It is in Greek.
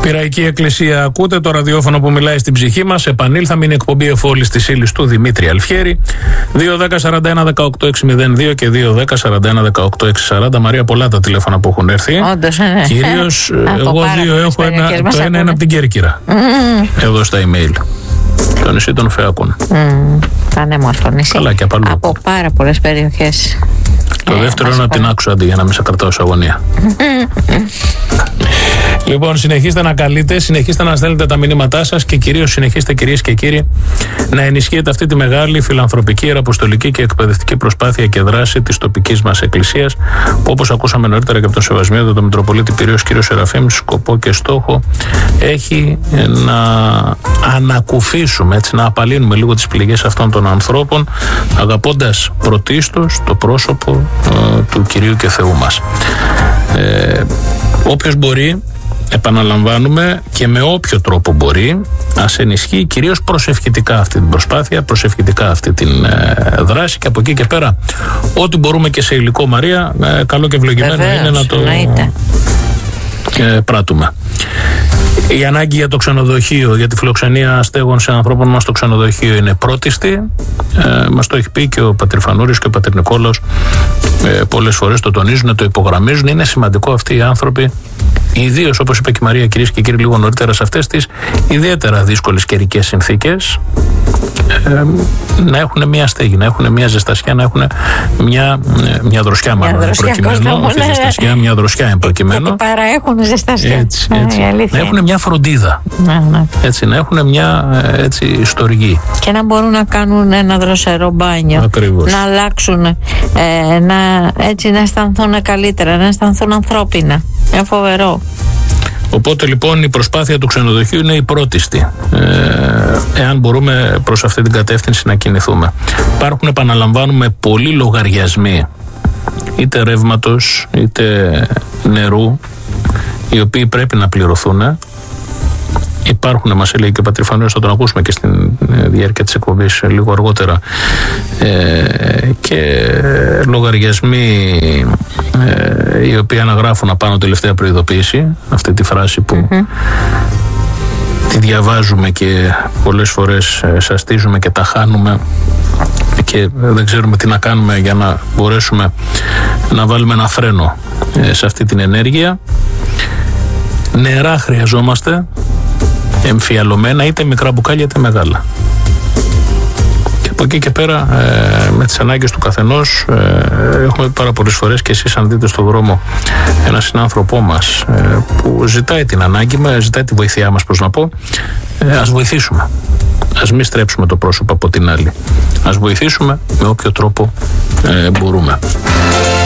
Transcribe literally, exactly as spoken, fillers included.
Πειραϊκή Εκκλησία ακούτε, το ραδιόφωνο που μιλάει στην ψυχή μας. Επανήλθαμε, είναι εκπομπή Εφόλης της ύλης του Δημήτρη Αλφιέρη. δύο δέκα σαράντα ένα δεκαοκτώ εξακόσια δύο και δύο δέκα σαράντα ένα δεκαοκτώ εξακόσια σαράντα. Μαρία, πολλά τα τηλέφωνα που έχουν έρθει. Όντως, ναι. Κυρίως εγώ δύο έχω, ένα, το ένα είναι από την Κέρκυρα. Mm. Εδώ στα email. Το νησί των Φεάκων. Mm. Πανέμορφο νησί. Καλά και απ' αλλού. Από πάρα πολλές περιοχές. Το ε, δεύτερο είναι από την άκουσα αντί για να μην σε κρατάω σε αγωνία. Λοιπόν, συνεχίστε να καλείτε, συνεχίστε να στέλνετε τα μηνύματά σας και κυρίως συνεχίστε, κυρίες και κύριοι, να ενισχύετε αυτή τη μεγάλη φιλανθρωπική, ιεραποστολική και εκπαιδευτική προσπάθεια και δράση της τοπικής μας εκκλησίας, που όπως ακούσαμε νωρίτερα και από τον Σεβασμιότατο τον Μητροπολίτη Πειραιώς κύριο Σεραφείμ, σκοπό και στόχο έχει να ανακουφίσουμε, έτσι, να απαλύνουμε λίγο τις πληγές αυτών των ανθρώπων, αγαπώντας πρωτίστως το πρόσωπο ε, του Κυρίου και Θεού μας. Ε, όποιος μπορεί, επαναλαμβάνουμε, και με όποιο τρόπο μπορεί, ας ενισχύει κυρίως προσευχητικά αυτή την προσπάθεια, προσευχητικά αυτή την ε, δράση, και από εκεί και πέρα ό,τι μπορούμε και σε υλικό, Μαρία, ε, καλό και ευλογημένο Βεβαίως, είναι να το ε, πράττουμε. Η ανάγκη για το ξενοδοχείο, για τη φιλοξενία στέγων σε ανθρώπων μας στο ξενοδοχείο είναι πρώτιστη. Ε, μας το έχει πει και ο πατήρ Φανούρης και ο πατήρ Νικόλαος, ε, πολλές φορές το τονίζουν, το υπογραμμίζουν. Είναι σημαντικό αυτοί οι άνθρωποι, ιδίως όπως είπε και η Μαρία, κυρίες και κύριοι, λίγο νωρίτερα, σε αυτές τις ιδιαίτερα δύσκολες καιρικές συνθήκες, ε, να έχουν μια στέγη, να έχουν μια ζεστασιά, να έχουν μια, μια δροσιά, μάλλον εν προκειμένου. Όχι ζεστασιά, μια δροσιά εν προκειμένου. Γιατί παραέχουν ζεστασιά. Έτσι, έτσι. Να έχουν μια φροντίδα. Να, ναι. Έτσι, να έχουν μια έτσι, στοργή. Και να μπορούν να κάνουν ένα δροσερό μπάνιο. Ακριβώς. Να αλλάξουν, ε, να, έτσι, να αισθανθούν καλύτερα, να αισθανθούν ανθρώπινα. Είναι φοβερό. Οπότε λοιπόν η προσπάθεια του ξενοδοχείου είναι η πρώτιστη, ε, εάν μπορούμε προς αυτή την κατεύθυνση να κινηθούμε. Υπάρχουν, επαναλαμβάνουμε, πολλοί λογαριασμοί, είτε ρεύματος είτε νερού, οι οποίοι πρέπει να πληρωθούν. Υπάρχουν, μας έλεγε και ο πατήρ Φανούρης, θα τον ακούσουμε και στην διάρκεια της εκπομπής λίγο αργότερα, ε, και λογαριασμοί ε, οι οποίοι αναγράφουν απάνω τελευταία προειδοποίηση, αυτή τη φράση που mm-hmm. τη διαβάζουμε και πολλές φορές ε, σαστίζουμε και τα χάνουμε και δεν ξέρουμε τι να κάνουμε για να μπορέσουμε να βάλουμε ένα φρένο ε, σε αυτή την ενέργεια. Νερά χρειαζόμαστε, εμφιαλωμένα, είτε μικρά μπουκάλια είτε μεγάλα. Και από εκεί και πέρα, ε, με τις ανάγκες του καθενός, ε, έχουμε πάρα πολλές φορές, και εσείς αν δείτε στον δρόμο ένα συνάνθρωπό μας ε, που ζητάει την ανάγκη μας, ζητάει τη βοήθειά μας, πώς να πω, ε, ας βοηθήσουμε. Ας μην στρέψουμε το πρόσωπο από την άλλη. Ας βοηθήσουμε με όποιο τρόπο ε, μπορούμε.